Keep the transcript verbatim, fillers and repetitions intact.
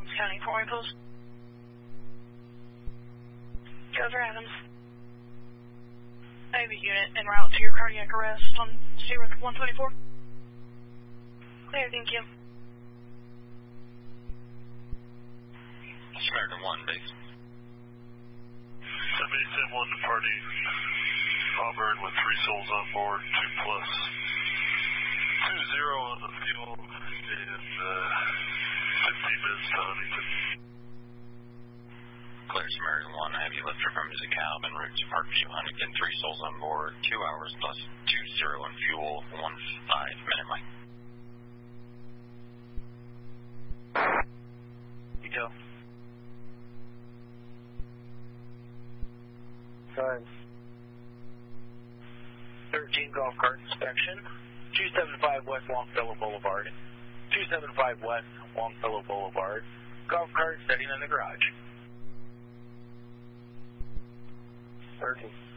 Scanning for me, please. Cover Adams. Navy unit en route to your cardiac arrest on Sierra one twenty-four. Clear, thank you. American one, base. seventy-seven one departing Auburn with three souls on board, two plus two zero on the fuel, and uh, fifteen minutes to Huntington. Clear, Samaritan one, heavy lifter from Music Cab en route to Parkview, Huntington, three souls on board, two hours plus two zero on fuel, one five minute mic. Detail. Time. thirteen golf cart inspection. two seventy-five West Longfellow Boulevard. two seventy-five West Longfellow Boulevard. Golf cart setting in the garage. thirteen.